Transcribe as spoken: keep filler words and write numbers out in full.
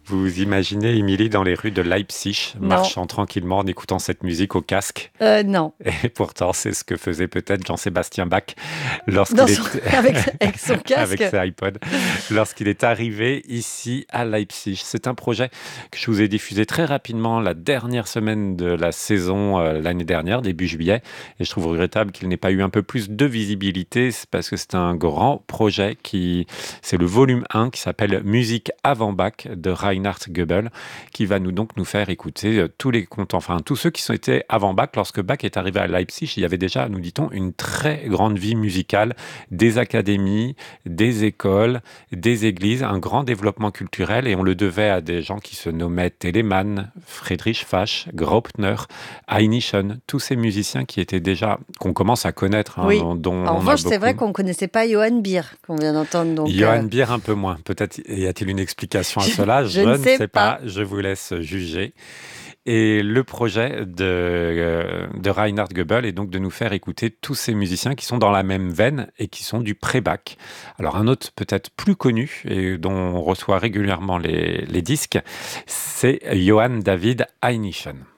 Vous imaginez Émilie dans les rues de Leipzig, Non, marchant tranquillement en écoutant cette musique au casque. euh, non. Et pourtant, c'est ce que faisait peut-être Jean-Sébastien Bach Dans lorsqu'il son- est avec, avec son casque. avec ses iPods, lorsqu'il est arrivé ici à Leipzig. C'est un projet que je vous ai diffusé très rapidement la dernière semaine de la saison euh, l'année dernière, début juillet. Et je trouve regrettable qu'il n'ait pas eu un peu plus de visibilité. C'est parce que c'est un grand projet qui, c'est le volume un qui s'appelle Musique avant Bach de Reinhard Goebel, qui va nous donc nous faire écouter euh, tous les comptes, enfin tous ceux qui sont été avant Bach. Lorsque Bach est arrivé à Leipzig, il y avait déjà, nous dit-on, une très grande vie musicale, des académies, des écoles, des églises, un grand développement culturel, et on le devait à des gens qui se nommaient Telemann, Friedrich Fasch, Graupner, Hainichen, tous ces musiciens qui étaient déjà, qu'on commence à connaître, hein, Oui. dont, dont En on a revanche, c'est vrai beaucoup. qu'on ne connaissait pas Johann Beer, qu'on vient d'entendre. Donc, euh, Johann Bier un peu moins. Peut-être y a-t-il une explication à cela? je Je ne ne sais sais pas. pas. Je vous laisse juger. Et le projet de, euh, de Reinhard Goebel est donc de nous faire écouter tous ces musiciens qui sont dans la même veine et qui sont du pré-Bach. Alors un autre peut-être plus connu et dont on reçoit régulièrement les, les disques, c'est Johann David Hainichen.